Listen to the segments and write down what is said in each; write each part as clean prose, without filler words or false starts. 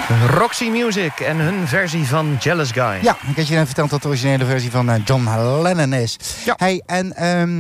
Roxy Music en hun versie van Jealous Guy. Ja, ik had je net verteld dat de originele versie van John Lennon is. Ja. Hey, en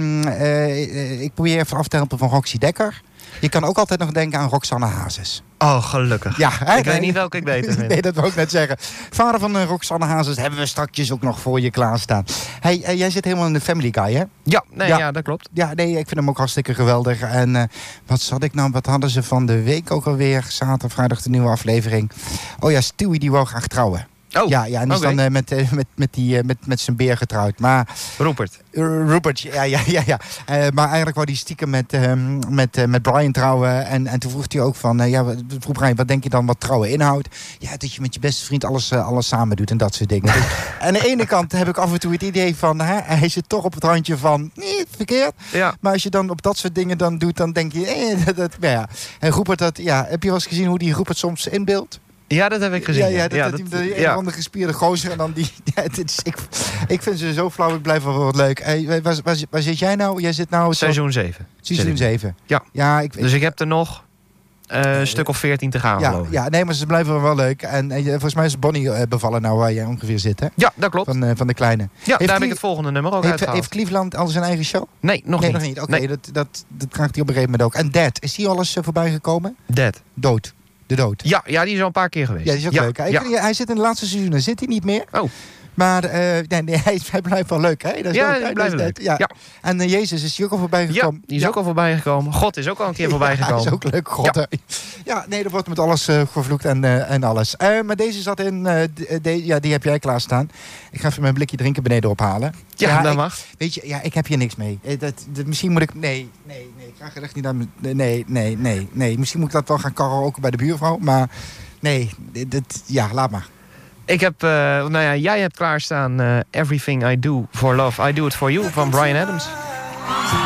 ik probeer even af te helpen van Roxy Dekker. Je kan ook altijd nog denken aan Roxanne Hazes. Oh, gelukkig. Ja, ik weet niet welke ik beter vind. Nee, dat wil ik net zeggen. Vader van Roxanne Hazes hebben we straks ook nog voor je klaarstaan. Hey, jij zit helemaal in de Family Guy, hè? Ja, dat klopt. Ja, nee, ik vind hem ook hartstikke geweldig. En wat hadden ze van de week ook alweer? Zaterdag, vrijdag de nieuwe aflevering. Oh ja, Stewie die wou graag trouwen. Oh, ja, en die is dan met zijn beer getrouwd. Maar Rupert, ja. Maar eigenlijk wou hij stiekem met Brian trouwen. En toen vroeg hij ook van... vroeg Brian, wat denk je dan wat trouwen inhoudt? Ja, dat je met je beste vriend alles samen doet en dat soort dingen. Dus, aan de ene kant heb ik af en toe het idee van... hij zit toch op het randje van... Nee, verkeerd. Ja. Maar als je dan op dat soort dingen dan doet... dan denk je... En Rupert, heb je wel eens gezien hoe die Rupert soms inbeeldt? Ja, dat heb ik gezien. Een van de gespierde gozer en dan die... ik vind ze zo flauw, ik blijf wel wat leuk. Hey, waar zit jij nou? Jij zit nou... Seizoen 7. Seizoen 7. Ja. Dus ik heb er nog een stuk of 14 te gaan, geloof ik. Ja, nee, maar ze blijven wel leuk. En volgens mij is Bonnie bevallen nou waar jij ongeveer zit, hè? Ja, dat klopt. Van de kleine. Ja, daar heb ik het volgende nummer ook uitgehaald. Heeft Cleveland al zijn eigen show? Nee, nog niet. Oké, dat krijgt hij op een gegeven moment ook. En Dead, is die al eens voorbij gekomen? Dead. Dood. De dood. Ja, die is al een paar keer geweest. Ja, die is ook leuk. Hij zit in de laatste seizoenen, zit hij niet meer. Oh. Maar hij blijft wel leuk, hè? Hij blijft leuk. Ja. En Jezus, is hij ook al voorbij gekomen? Ja, die is ook al voorbij gekomen. God is ook al een keer voorbij gekomen. Ja, is ook leuk, God. Ja, nee, er wordt met alles gevloekt en alles. Maar deze zat in, die heb jij klaarstaan. Ik ga even mijn blikje drinken beneden ophalen. Ja, dat mag. Weet je, ik heb hier niks mee. Misschien moet ik... Nee, ik ga er echt niet aan... Nee. Misschien moet ik dat wel gaan karaoke bij de buurvrouw. Maar nee, laat maar. Ik heb, jij hebt klaarstaan Everything I Do for Love, I Do It For You van Bryan Adams.